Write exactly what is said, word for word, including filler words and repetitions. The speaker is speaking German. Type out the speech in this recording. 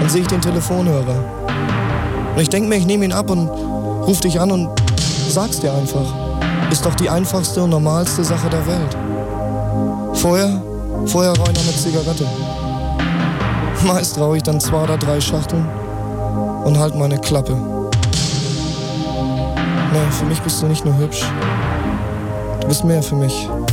Dann sehe ich den Telefonhörer. Und ich denke mir, ich nehme ihn ab und ruf dich an und sag's dir einfach. Ist doch die einfachste und normalste Sache der Welt. Vorher, vorher rauche ich noch eine Zigarette. Meist rauche ich dann zwei oder drei Schachteln und halt meine Klappe. Nee, für mich bist du nicht nur hübsch. Du bist mehr für mich.